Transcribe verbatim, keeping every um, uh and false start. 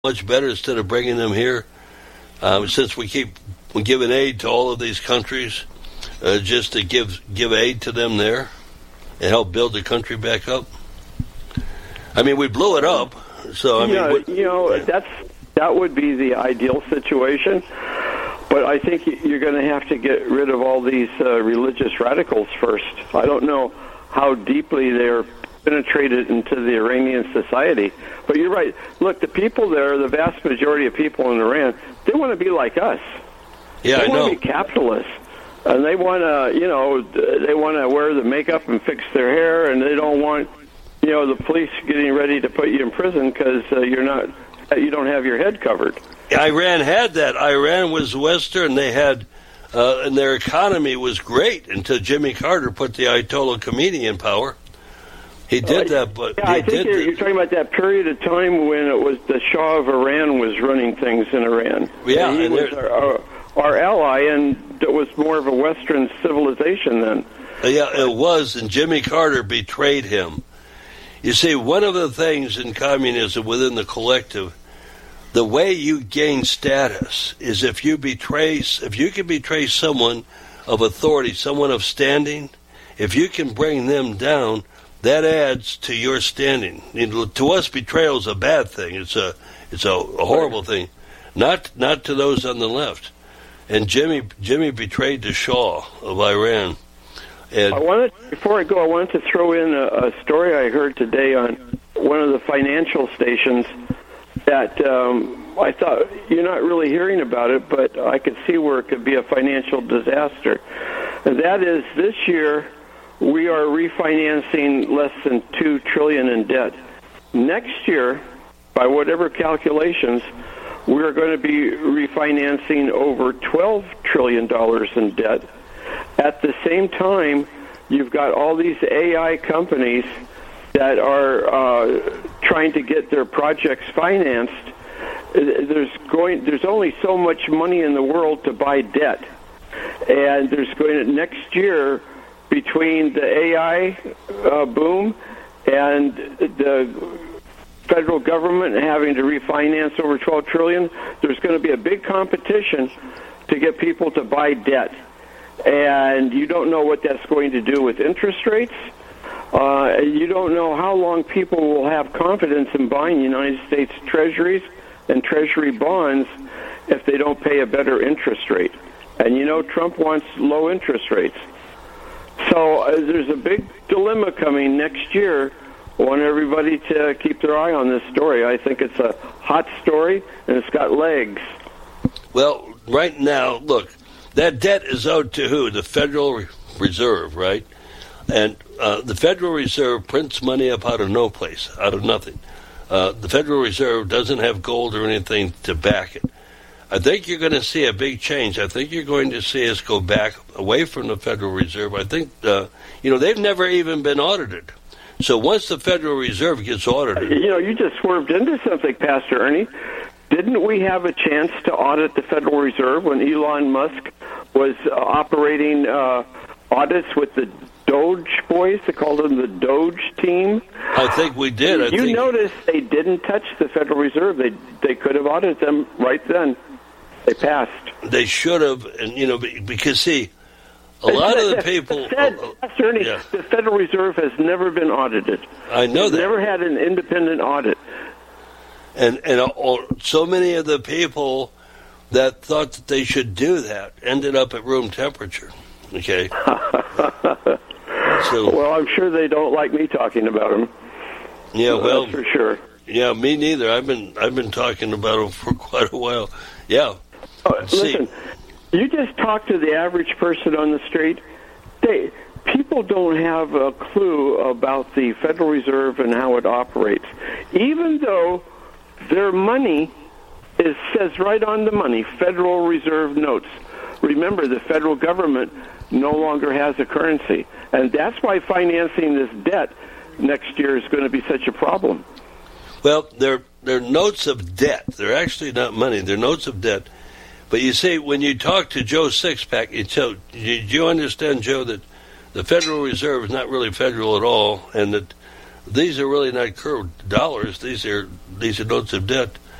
much better instead of bringing them here? Um, since we keep giving aid to all of these countries, uh, just to give give aid to them there and help build the country back up. I mean, we blew it up, so I you mean, know, what, you know yeah. that's that would be the ideal situation. But I think you're going to have to get rid of all these uh, religious radicals first. I don't know how deeply they're penetrated into the Iranian society. But you're right. Look, the people there, the vast majority of people in Iran, they want to be like us. Yeah, they I know. want to be capitalists. And they want to, you know, they want to wear the makeup and fix their hair, and they don't want, you know, the police getting ready to put you in prison because uh, you're not, you don't have your head covered. Iran had that. Iran was Western. They had, uh, and their economy was great until Jimmy Carter put the Ayatollah Khomeini in power. He did that, but yeah, he I think did you're, that. you're talking about that period of time when it was the Shah of Iran was running things in Iran. Yeah, and he and was our, our, our ally, and it was more of a Western civilization then. Yeah, it was, and Jimmy Carter betrayed him. You see, one of the things in communism within the collective, the way you gain status is if you betray, if you can betray someone of authority, someone of standing, if you can bring them down, that adds to your standing. You know, to us, betrayal is a bad thing. It's a it's a, a horrible thing. Not not to those on the left. And Jimmy Jimmy betrayed the Shah of Iran. And I wanted before I go, I wanted to throw in a, a story I heard today on one of the financial stations that um, I thought you're not really hearing about it, but I could see where it could be a financial disaster. And that is, this year we are refinancing less than two trillion dollars in debt. Next year, by whatever calculations, we're going to be refinancing over twelve trillion dollars in debt. At the same time, you've got all these A I companies that are uh, trying to get their projects financed. There's going, there's only so much money in the world to buy debt, and there's going to, next year, between the A I uh, boom and the federal government having to refinance over twelve trillion dollars, there's going to be a big competition to get people to buy debt. And you don't know what that's going to do with interest rates. Uh, you don't know how long people will have confidence in buying United States treasuries and treasury bonds if they don't pay a better interest rate. And you know Trump wants low interest rates. So uh, there's a big dilemma coming next year. I want everybody to keep their eye on this story. I think it's a hot story, and it's got legs. Well, right now, look, that debt is owed to who? The Federal Reserve, right? And uh, the Federal Reserve prints money up out of no place, out of nothing. Uh, the Federal Reserve doesn't have gold or anything to back it. I think you're going to see a big change. I think you're going to see us go back away from the Federal Reserve. I think, uh, you know, they've never even been audited. So once the Federal Reserve gets audited... You know, you just swerved into something, Pastor Ernie. Didn't we have a chance to audit the Federal Reserve when Elon Musk was uh, operating uh, audits with the Doge boys? They called them the Doge team. I think we did. I you think... noticed they didn't touch the Federal Reserve. They they could have audited them right then. They passed. They should have, and you know, because see, a lot of the people. The Fed, uh, Pastor Ernie, yeah. the Federal Reserve has never been audited. I know They've that. Never had an independent audit. And and uh, so many of the people that thought that they should do that ended up at room temperature. Okay. So, well, I'm sure they don't like me talking about them. Yeah, well, that's for sure. Yeah, me neither. I've been I've been talking about them for quite a while. Yeah. Oh, listen, you just talk to the average person on the street. They people don't have a clue about the Federal Reserve and how it operates, even though their money is says right on the money, Federal Reserve notes. Remember, the federal government no longer has a currency, and that's why financing this debt next year is going to be such a problem. Well, they're they're notes of debt. They're actually not money. They're notes of debt. But you see, when you talk to Joe Sixpack, you tell, do you understand, Joe, that the Federal Reserve is not really federal at all, and that these are really not curved dollars. These are these are notes of debt.